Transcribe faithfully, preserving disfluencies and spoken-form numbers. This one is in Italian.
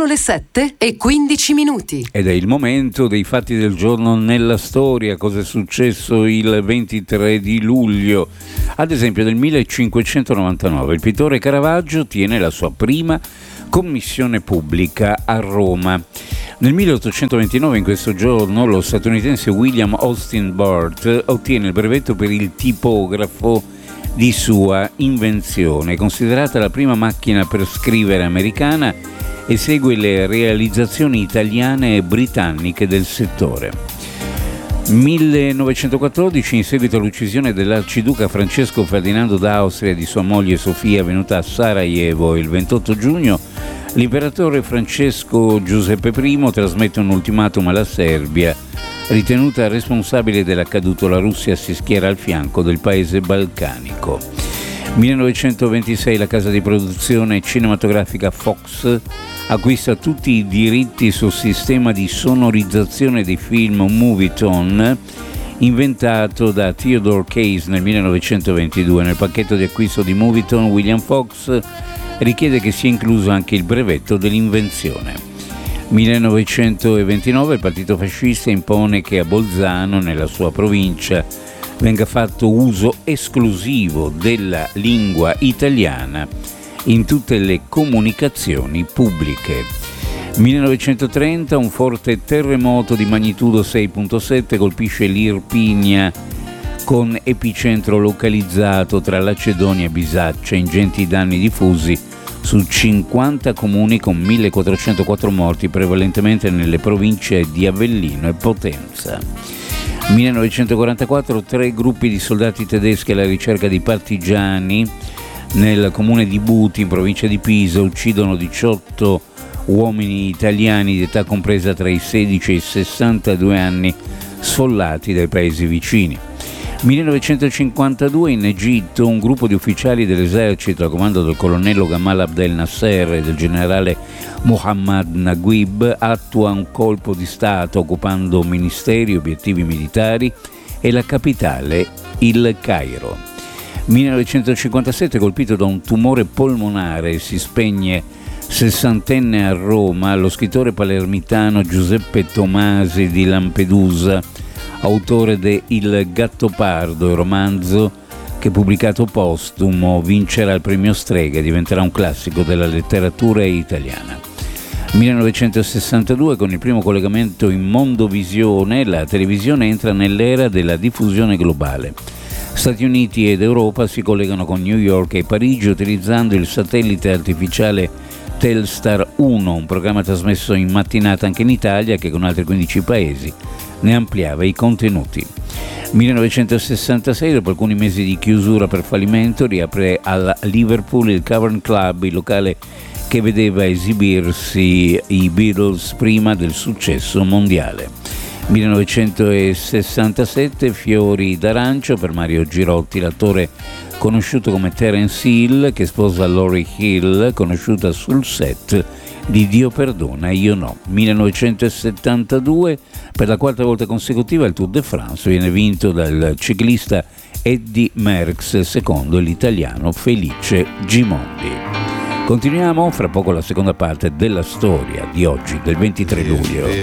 Sono le sette e quindici minuti. Ed è il momento dei fatti del giorno nella storia. Cosa è successo il ventitré di luglio? Ad esempio, nel millecinquecentonovantanove il pittore Caravaggio tiene la sua prima commissione pubblica a Roma. Nel milleottocentoventinove, in questo giorno, lo statunitense William Austin Burt ottiene il brevetto per il tipografo di sua invenzione, considerata la prima macchina per scrivere americana, e segue le realizzazioni italiane e britanniche del settore. millenovecentoquattordici, in seguito all'uccisione dell'arciduca Francesco Ferdinando d'Austria e di sua moglie Sofia, avvenuta a Sarajevo il ventotto giugno, l'imperatore Francesco Giuseppe I trasmette un ultimatum alla Serbia. Ritenuta responsabile dell'accaduto, la Russia si schiera al fianco del paese balcanico. millenovecentoventisei, la casa di produzione cinematografica Fox acquista tutti i diritti sul sistema di sonorizzazione dei film Movietone, inventato da Theodore Case nel millenovecentoventidue. Nel pacchetto di acquisto di Movietone, William Fox richiede che sia incluso anche il brevetto dell'invenzione. millenovecentoventinove, il partito fascista impone che a Bolzano, nella sua provincia, venga fatto uso esclusivo della lingua italiana in tutte le comunicazioni pubbliche. millenovecentotrenta, un forte terremoto di magnitudo sei virgola sette colpisce l'Irpinia, con epicentro localizzato tra Lacedonia e Bisaccia, ingenti danni diffusi su cinquanta comuni con millequattrocentoquattro morti, prevalentemente nelle province di Avellino e Potenza. millenovecentoquarantaquattro, tre gruppi di soldati tedeschi alla ricerca di partigiani nel comune di Buti, in provincia di Pisa, uccidono diciotto uomini italiani di età compresa tra i sedici e i sessantadue anni, sfollati dai paesi vicini. millenovecentocinquantadue, in Egitto, un gruppo di ufficiali dell'esercito a comando del colonnello Gamal Abdel Nasser e del generale Muhammad Naguib attua un colpo di Stato occupando ministeri, obiettivi militari e la capitale, il Cairo. millenovecentocinquantasette, colpito da un tumore polmonare, si spegne sessantenne a Roma lo scrittore palermitano Giuseppe Tomasi di Lampedusa, autore de Il Gattopardo, il romanzo che, pubblicato postumo, vincerà il premio Strega e diventerà un classico della letteratura italiana. millenovecentosessantadue, con il primo collegamento in mondovisione, la televisione entra nell'era della diffusione globale. Stati Uniti ed Europa si collegano con New York e Parigi utilizzando il satellite artificiale Telstar uno, un programma trasmesso in mattinata anche in Italia, che con altri quindici paesi ne ampliava i contenuti. millenovecentosessantasei, dopo alcuni mesi di chiusura per fallimento, riapre a Liverpool il Cavern Club, il locale che vedeva esibirsi i Beatles prima del successo mondiale. millenovecentosessantasette, fiori d'arancio per Mario Girotti, l'attore conosciuto come Terence Hill, che sposa Laurie Hill, conosciuta sul set di Dio perdona, io no. millenovecentosettantadue, per la quarta volta consecutiva il Tour de France viene vinto dal ciclista Eddy Merckx, secondo l'italiano Felice Gimondi. Continuiamo fra poco la seconda parte della storia di oggi, del ventitré luglio.